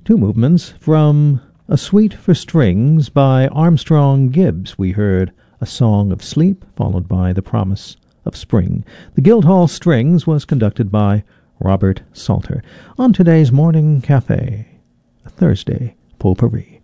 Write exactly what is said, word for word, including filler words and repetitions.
Two movements from A Suite for Strings by Armstrong Gibbs. We heard A Song of Sleep, followed by The Promise of Spring. The Guildhall Strings was conducted by Robert Salter. On today's Morning Cafe, a Thursday potpourri.